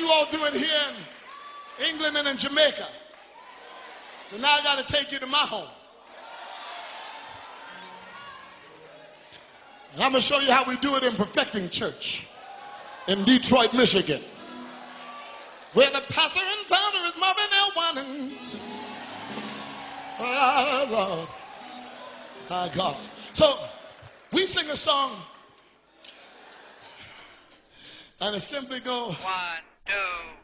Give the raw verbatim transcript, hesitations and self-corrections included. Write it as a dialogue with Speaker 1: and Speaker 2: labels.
Speaker 1: you all do it here in England and in Jamaica. So now I got to take you to my home. And I'm going to show you how we do it in Perfecting Church in Detroit, Michigan, where the pastor and founder is Marvin L. Winans. Oh, Lord. My God. So we sing a song, and it simply goes,
Speaker 2: one, two.